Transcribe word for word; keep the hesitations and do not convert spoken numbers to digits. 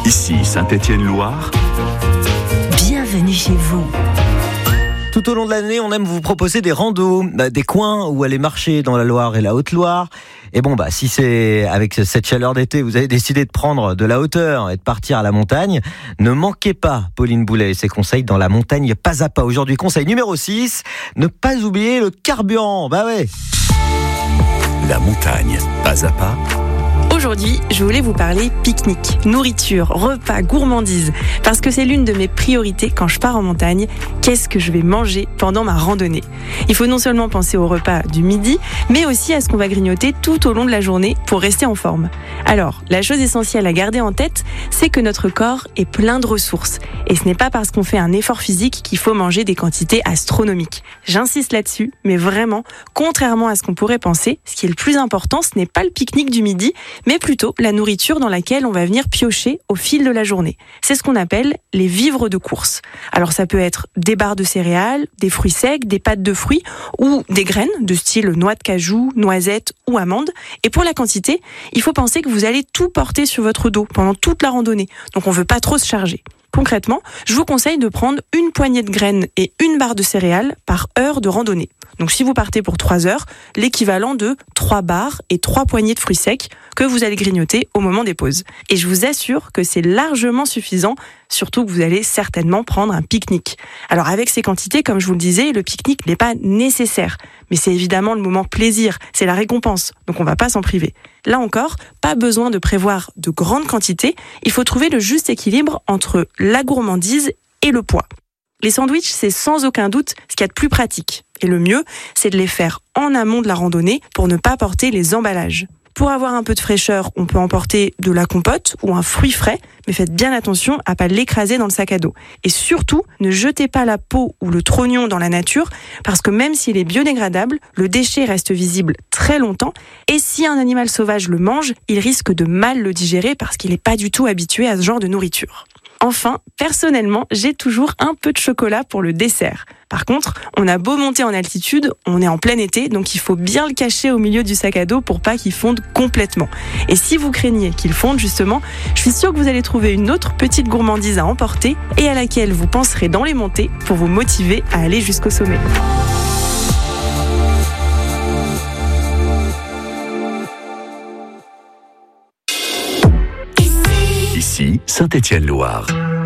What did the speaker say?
Ici Saint-Étienne-Loire. Bienvenue chez vous. Tout au long de l'année, on aime vous proposer des randos, des coins où aller marcher dans la Loire et la Haute-Loire. Et bon, bah, si c'est avec cette chaleur d'été, vous avez décidé de prendre de la hauteur et de partir à la montagne, ne manquez pas Pauline Boulet et ses conseils dans la montagne pas à pas. Aujourd'hui, conseil numéro six, ne pas oublier le carburant. Bah ouais. La montagne pas à pas. Aujourd'hui, je voulais vous parler pique-nique, nourriture, repas, gourmandise, parce que c'est l'une de mes priorités quand je pars en montagne. Qu'est-ce que je vais manger pendant ma randonnée ? Il faut non seulement penser au repas du midi, mais aussi à ce qu'on va grignoter tout au long de la journée pour rester en forme. Alors, la chose essentielle à garder en tête, c'est que notre corps est plein de ressources. Et ce n'est pas parce qu'on fait un effort physique qu'il faut manger des quantités astronomiques. J'insiste là-dessus, mais vraiment, contrairement à ce qu'on pourrait penser, ce qui est le plus important, ce n'est pas le pique-nique du midi, mais plutôt la nourriture dans laquelle on va venir piocher au fil de la journée. C'est ce qu'on appelle les vivres de course. Alors ça peut être des barres de céréales, des fruits secs, des pâtes de fruits ou des graines de style noix de cajou, noisettes ou amandes. Et pour la quantité, il faut penser que vous allez tout porter sur votre dos pendant toute la randonnée. Donc on ne veut pas trop se charger. Concrètement, je vous conseille de prendre une poignée de graines et une barre de céréales par heure de randonnée. Donc si vous partez pour trois heures, l'équivalent de trois barres et trois poignées de fruits secs que vous allez grignoter au moment des pauses. Et je vous assure que c'est largement suffisant, surtout que vous allez certainement prendre un pique-nique. Alors avec ces quantités, comme je vous le disais, le pique-nique n'est pas nécessaire. Mais c'est évidemment le moment plaisir, c'est la récompense, donc on ne va pas s'en priver. Là encore, pas besoin de prévoir de grandes quantités, il faut trouver le juste équilibre entre la gourmandise et le poids. Les sandwichs, c'est sans aucun doute ce qu'il y a de plus pratique. Et le mieux, c'est de les faire en amont de la randonnée pour ne pas porter les emballages. Pour avoir un peu de fraîcheur, on peut emporter de la compote ou un fruit frais, mais faites bien attention à pas l'écraser dans le sac à dos. Et surtout, ne jetez pas la peau ou le trognon dans la nature, parce que même s'il est biodégradable, le déchet reste visible très longtemps, et si un animal sauvage le mange, il risque de mal le digérer parce qu'il n'est pas du tout habitué à ce genre de nourriture. Enfin, personnellement, j'ai toujours un peu de chocolat pour le dessert. Par contre, on a beau monter en altitude, on est en plein été, donc il faut bien le cacher au milieu du sac à dos pour pas qu'il fonde complètement. Et si vous craignez qu'il fonde justement, je suis sûre que vous allez trouver une autre petite gourmandise à emporter et à laquelle vous penserez dans les montées pour vous motiver à aller jusqu'au sommet. Ici Saint-Étienne-Loire.